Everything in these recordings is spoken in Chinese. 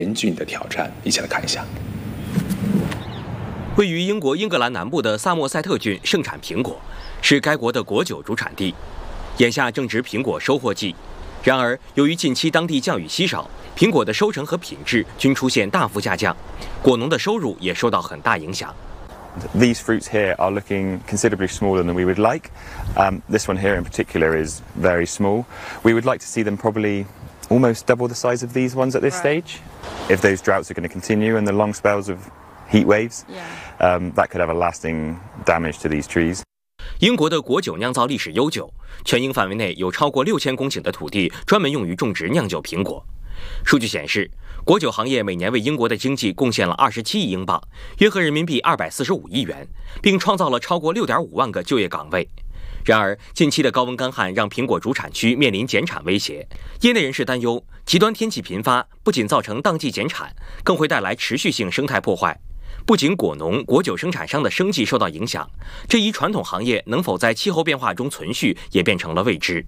严峻的挑战。一起来看一下。 位于英国英格兰南部的萨默塞特郡盛产苹果，是该国的果酒主产地。眼下正值苹果收获季，然而由于近期当地降雨稀少，苹果的收成和品质均出现大幅下降，果农的收入也受到很大影响。 These fruits here are looking considerably smaller than we would like. This one here in particular is very small. We would like to see them probably almost double the size of these ones at this stage. If those droughts are going to continue and the long spells of heat waves, that could have a lasting damage to these trees. 英国的果酒酿造历史悠久，全英范围内有超过6000公顷的土地专门用于种植酿酒苹果。数据显示，果酒行业每年为英国的经济贡献了27亿英镑，约合人民币245亿元，并创造了超过6.5万个就业岗位。然而，近期的高温干旱让苹果主产区面临减产威胁。业内人士担忧，极端天气频发不仅造成当季减产，更会带来持续性生态破坏。不仅果农、果酒生产商的生计受到影响，这一传统行业能否在气候变化中存续，也变成了未知。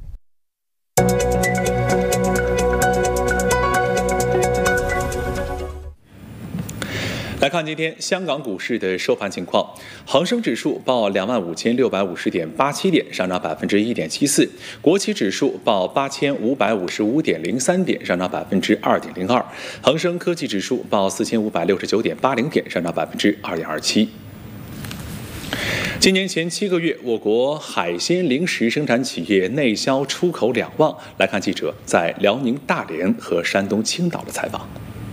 来看今天香港股市的收盘情况，恒生指数报25,650.87点，上涨1.74%；国企指数报8,555.03点，上涨2.02%；恒生科技指数报4,569.80点，上涨2.27%。今年前7个月，我国海鲜零食生产企业内销出口两旺。来看记者在辽宁大连和山东青岛的采访。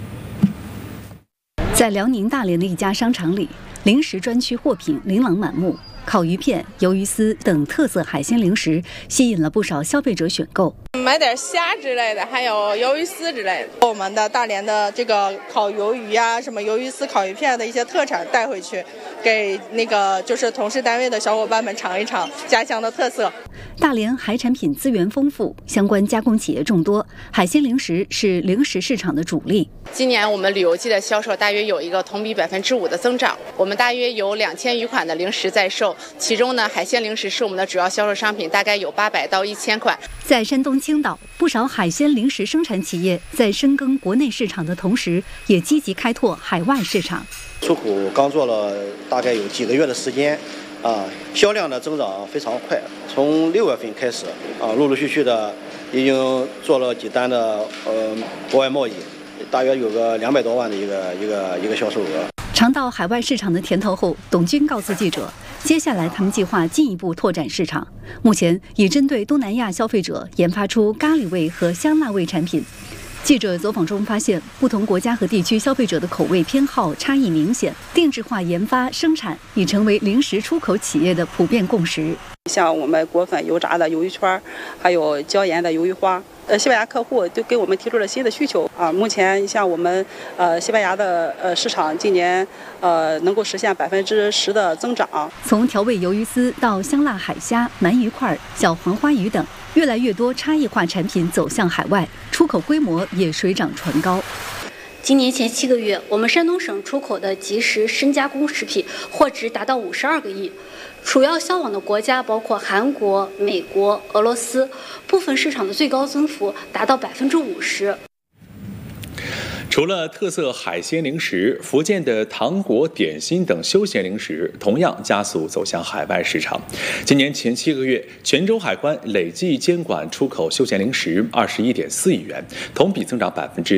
在辽宁大连的一家商场里，零食专区货品琳琅满目，烤鱼片、鱿鱼丝等特色海鲜零食吸引了不少消费者选购。 买点虾之类的，还有鱿鱼丝之类的。我们的大连的这个烤鱿鱼呀、什么鱿鱼丝、烤鱼片的一些特产带回去，给就是同事单位的小伙伴们尝一尝家乡的特色。 大连海产品资源丰富，相关加工企业众多，海鲜零食是零食市场的主力。 今年我们旅游季的销售大约有一个同比5%的增长，我们大约有2000余款的零食在售，其中呢，海鲜零食是我们的主要销售商品，大概有800到1000款。 在山东青岛，不少海鲜零食生产企业在深耕国内市场的同时，也积极开拓海外市场。 出口刚做了大概有几个月的时间，销量的增长非常快。从6月份开始，陆陆续续的已经做了几单的国外贸易，大约有个200多万的一个销售额。 尝到海外市场的甜头后，董军告诉记者，接下来他们计划进一步拓展市场，目前已针对东南亚消费者研发出咖喱味和香辣味产品。记者走访中发现，不同国家和地区消费者的口味偏好差异明显，定制化研发生产已成为零食出口企业的普遍共识。 像我们果粉、油炸的鱿鱼圈，还有椒盐的鱿鱼花，西班牙客户都给我们提出了新的需求啊。目前像我们西班牙的市场今年能够实现10%的增长。 从调味鱿鱼丝到香辣海虾、鳗鱼块、小黄花鱼等，越来越多差异化产品走向海外，出口规模也水涨船高。 今年前7个月，我们山东省出口的即食深加工食品货值达到52个亿，主要销往的国家包括韩国、美国、俄罗斯，部分市场的最高增幅达到50%。 除了特色海鲜零食，福建的糖果、点心等休闲零食同样加速走向海外市场。今年前7个月，泉州海关累计监管出口休闲零食21.4亿元，同比增长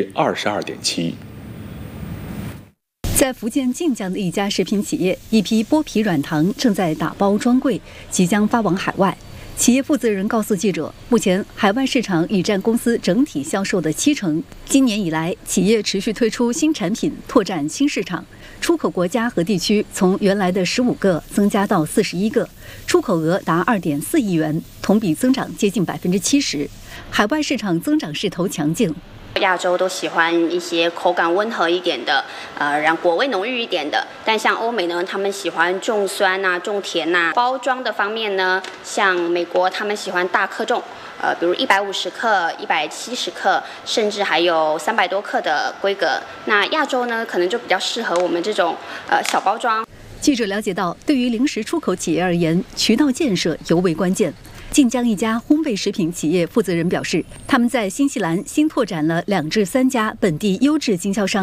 22.7%。 在福建晋江的一家食品企业，一批剥皮软糖正在打包装柜，即将发往海外。企业负责人告诉记者，目前海外市场已占公司整体销售的70%。今年以来，企业持续推出新产品，拓展新市场，出口国家和地区从原来的15个增加到41个，出口额达2.4亿元，同比增长接近70%。海外市场增长势头强劲。 亚洲都喜欢一些口感温和一点的，然后果味浓郁一点的。但像欧美呢，他们喜欢重酸啊、重甜啊。包装的方面呢，像美国他们喜欢大克重，比如150克、170克，甚至还有300多克的规格。那亚洲呢，可能就比较适合我们这种小包装。 记者了解到，对于零食出口企业而言，渠道建设尤为关键。 晋江一家烘焙食品企业负责人表示，他们在新西兰新拓展了2至3家本地优质经销商。